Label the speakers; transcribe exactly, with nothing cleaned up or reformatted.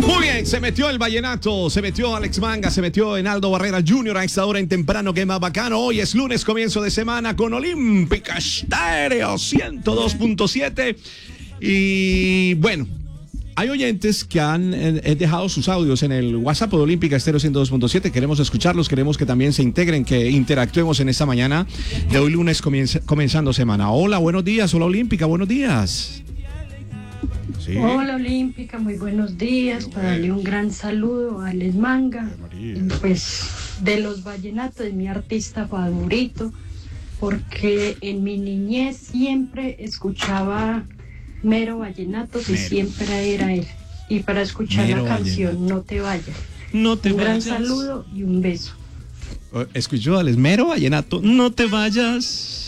Speaker 1: Muy bien, se metió el vallenato, se metió Alex Manga, se metió Enaldo Barrera junior a esta hora en temprano, que más bacano. Hoy es lunes, comienzo de semana con Olímpica Estéreo ciento dos punto siete. Y bueno, hay oyentes que han eh, dejado sus audios en el WhatsApp de Olímpica Estéreo ciento dos punto siete. Queremos escucharlos, queremos que también se integren, que interactuemos en esta mañana de hoy lunes comienza, comenzando semana. Hola, buenos días. Hola, Olímpica, buenos días.
Speaker 2: Sí. Hola Olímpica, muy buenos días, para darle un gran saludo a Alex Manga, pues de los vallenatos, de mi artista favorito, porque en mi niñez siempre escuchaba mero vallenatos y mero. Siempre era él. Y para escuchar mero la canción vallenato. No te vayas.
Speaker 1: No te
Speaker 2: un
Speaker 1: vayas.
Speaker 2: gran saludo y un beso.
Speaker 1: Escuchó Alex, mero vallenato, no te vayas.